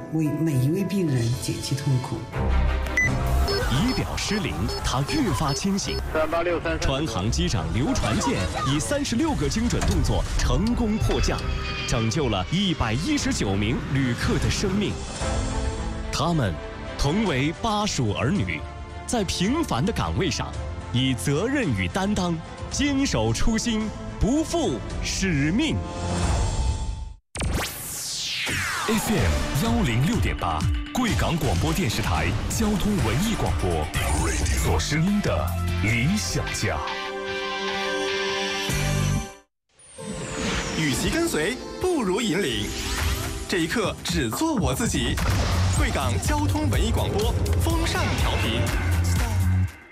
为每一位病人减轻痛苦。 仪表失灵，他越发清醒。船航机长刘传健以36个精准动作成功迫降，拯救了119名旅客的生命。他们同为巴蜀儿女，在平凡的岗位上，以责任与担当，坚守初心，不负使命。 FM 106.8，贵港广播电视台交通文艺广播，做声音的理想家。 与其跟随，不如引领。这一刻，只做我自己。贵港交通文艺广播，风尚调频。